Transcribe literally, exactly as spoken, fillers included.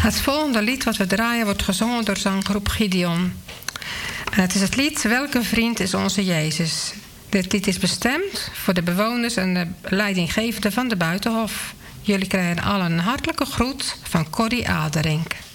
Het volgende lied wat we draaien wordt gezongen door zanggroep Gideon. En het is het lied Welke vriend is onze Jezus. Dit lied is bestemd voor de bewoners en de leidinggevenden van de Buitenhof. Jullie krijgen allen een hartelijke groet van Corrie Aderink.